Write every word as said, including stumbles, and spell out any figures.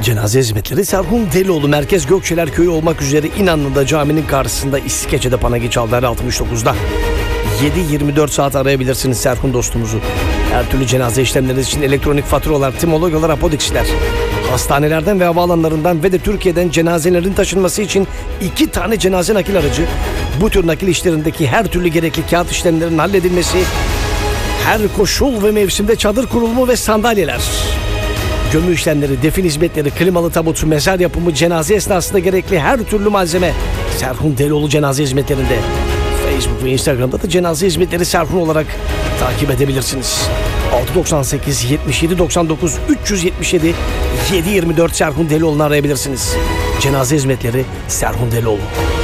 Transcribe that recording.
Cenaze hizmetleri Serhun Delioğlu Merkez Gökçeler Köyü olmak üzere İnanlı'da caminin karşısında İskeçe'de Panagi Çavdarı altmış dokuzda. yedi yirmi dört saat arayabilirsiniz Serhun dostumuzu. Her türlü cenaze işlemleriniz için elektronik faturalar, timologyalar, apodikçiler. Hastanelerden ve havaalanlarından ve de Türkiye'den cenazelerin taşınması için iki tane cenaze nakil aracı. Bu tür nakil işlerindeki her türlü gerekli kağıt işlemlerinin halledilmesi, her koşul ve mevsimde çadır kurulumu ve sandalyeler. Gömü işlemleri, defin hizmetleri, klimalı tabut, mezar yapımı, cenaze esnasında gerekli her türlü malzeme Serhun Delioğlu Cenaze Hizmetleri'nde. Facebook ve Instagram'da da Cenaze Hizmetleri Serhun olarak takip edebilirsiniz. altı doksan sekiz yetmiş yedi doksan dokuz üç yüz yetmiş yedi yedi yirmi dört Serhun Delioğlu'nu arayabilirsiniz. Cenaze Hizmetleri Serhun Delioğlu.